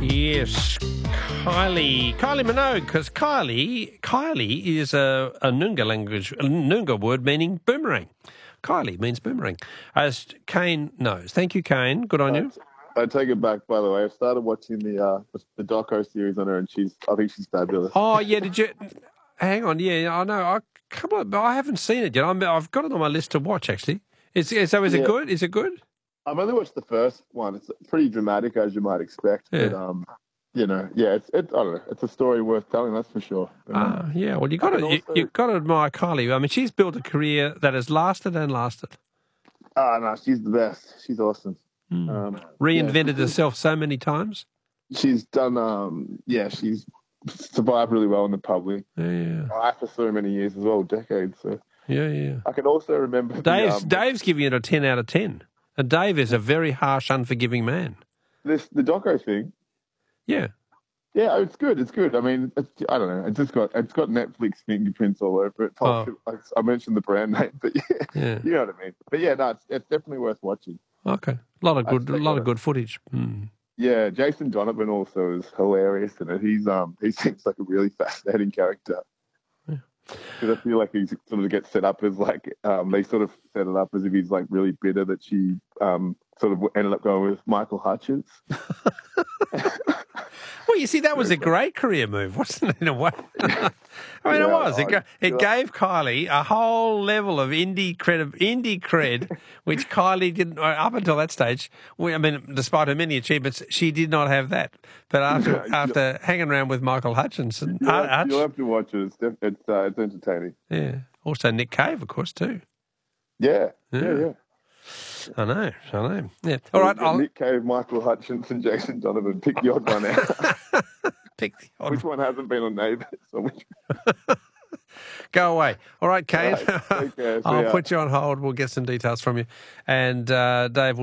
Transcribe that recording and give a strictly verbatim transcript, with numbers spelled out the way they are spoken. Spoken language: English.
Yes, Kylie, Kylie Minogue, because Kylie, Kylie is a, a Noongar language, a Noongar word meaning boomerang. Kylie means boomerang, as Kane knows. Thank you, Kane. Good on you. I take it back, by the way. I've started watching the uh, the doco series on her, and she's I think she's fabulous. Oh yeah, did you? Hang on, yeah, I know. I come on, but I haven't seen it yet. I'm, I've got it on my list to watch. Actually, is so is yeah. it good? Is it good? I've only watched the first one. It's pretty dramatic, as you might expect. Yeah. But um, you know, yeah, it's it. I don't know. It's a story worth telling, that's for sure. Ah, uh, yeah. Well, you got to also... you, you've got to admire Kylie. I mean, she's built a career that has lasted and lasted. Ah, no, she's the best. She's awesome. Mm. Um, Reinvented yeah, herself so many times. She's done. Um, yeah, she's survived really well in the public. Yeah, yeah. After so many years as well, decades. So yeah, yeah. I can also remember. Dave's the, um, Dave's giving it a ten out of ten. And Dave is a very harsh, unforgiving man. This the doco thing. Yeah. Yeah, it's good. It's good. I mean, it's, I don't know. It's just got it's got Netflix fingerprints all over it. Oh. Like, I mentioned the brand name, but yeah, yeah, you know what I mean. But yeah, no, it's, it's definitely worth watching. Okay, a lot of good, a lot of good footage. Mm. Yeah, Jason Donovan also is hilarious in it. He's um he seems like a really fascinating character. Because I feel like he sort of gets set up as like um they sort of set it up as if he's like really bitter that she um sort of ended up going with Michael Hutchence. Well, you see, that was a great career move, wasn't it, in a way? I mean, yeah, it was. It, it gave Kylie a whole level of indie cred, indie cred, which Kylie didn't, up until that stage, we, I mean, despite her many achievements, she did not have that. But after after hanging around with Michael Hutchinson... You'll, uh, Hutch, you'll have to watch it. It's, it's, uh, it's entertaining. Yeah. Also Nick Cave, of course, too. Yeah, yeah, yeah. yeah. I know, I know. Yeah. All right. I'll... Nick Cave, Michael Hutchence, and Jason Donovan. Pick the odd one out. Pick the odd Which one hasn't been on Neighbours? Which... Go away. All right, Kane. All right, take care. I'll ya. put you on hold. We'll get some details from you. And uh, Dave will